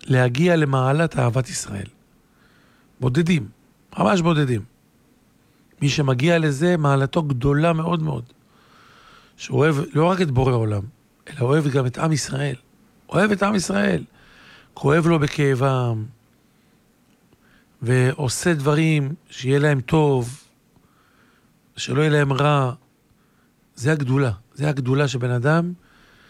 להגיע למעלת אהבת ישראל. בודדים, ממש בודדים. מי שמגיע לזה, מעלתו גדולה מאוד מאוד. שהוא אוהב לא רק את בורא עולם, אלא אוהב גם את עם ישראל. אוהב את עם ישראל. כואב לו בכאבם, ועושה דברים שיהיה להם טוב, שלא יהיה להם רע. זה הגדולה. זה הגדולה שבן אדם